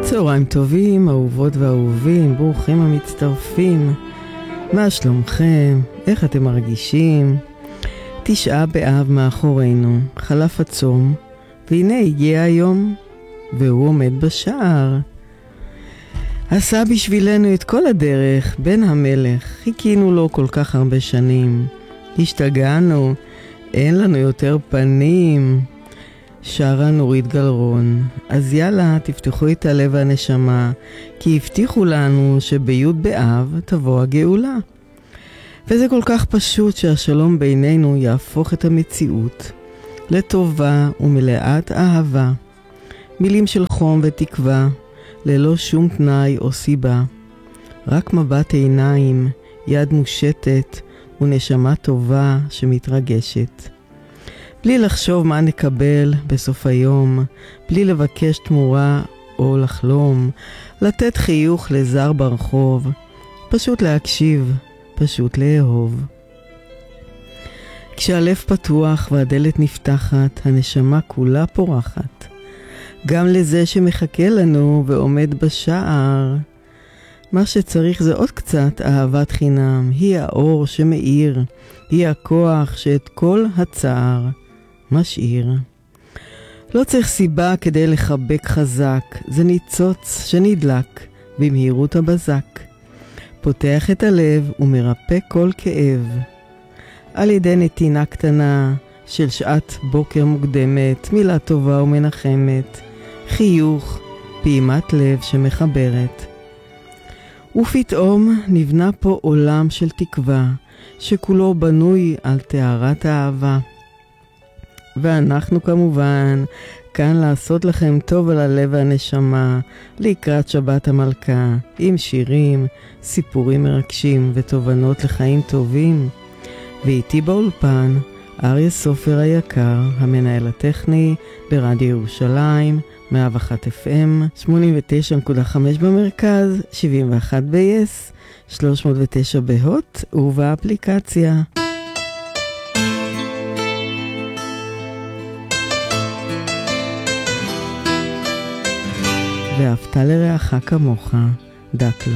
צהריים טובים, אהובות ואהובים, ברוכים המצטרפים. מה שלומכם? איך אתם מרגישים? 9 באב מאחורינו, חלף הצום, והנה הגיע היום, והוא עומד בשער. עשה בשבילנו את כל הדרך, בן המלך, חיכינו לו כל כך הרבה שנים. השתגענו, אין לנו יותר פנים. שרה נורית גלרון. אז יאללה, תפתחו את הלב והנשמה, כי הבטיחו לנו שבי' באב תבוא הגאולה. וזה כל כך פשוט שהשלום בינינו יהפוך את המציאות לטובה ומלאת אהבה. מילים של חום ותקווה, ללא שום תנאי או סיבה. רק מבט עיניים, יד מושטת ונשמה טובה שמתרגשת. בלי לחשוב מה נקבל בסוף היום, בלי לבקש תמורה או לחלום, לתת חיוך לזר ברחוב, פשוט להקשיב, פשוט לאהוב. כשהלב פתוח והדלת נפתחת, הנשמה כולה פורחת. גם לזה שמחכה לנו ועומד בשער. מה שצריך זה עוד קצת אהבת חינם, היא האור שמאיר, היא הכוח שאת כל הצער משאיר. לא צריך סיבה כדי לחבק חזק, זה ניצוץ שנדלק במהירות הבזק. פותח את הלב ומרפא כל כאב. על ידי נתינה קטנה של שעת בוקר מוקדמת, מילה טובה ומנחמת, חיוך, פעימת לב שמחברת. ופתאום נבנה פה עולם של תקווה, שכולו בנוי על טהרת האהבה. ואנחנו כמובן כאן לעשות לכם טוב על הלב והנשמה לקראת שבת המלכה, עם שירים, סיפורים מרגשים ותובנות לחיים טובים. ואיתי באולפן אריה סופר היקר, המנהל הטכני ברדיו ירושלים, 101 FM, 89.5 במרכז, 71 ב-yes, 309 בהוט ובאפליקציה. ואהבת לרעך כמוך, דקלה.